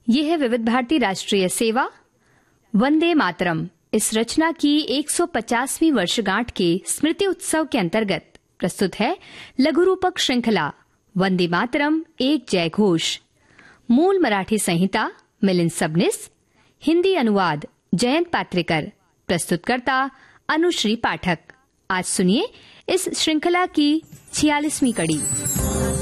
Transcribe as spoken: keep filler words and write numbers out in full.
ये है विविध भारती राष्ट्रीय सेवा वंदे मातरम। इस रचना की एक सौ पचासवीं वर्षगांठ के स्मृति उत्सव के अंतर्गत प्रस्तुत है लघु रूपक श्रृंखला वंदे मातरम एक जय घोष। मूल मराठी संहिता मिलिंद सबनिस, हिंदी अनुवाद जयंत पात्रेकर, प्रस्तुतकर्ता अनुश्री पाठक। आज सुनिए इस श्रृंखला की छियालीसवीं कड़ी।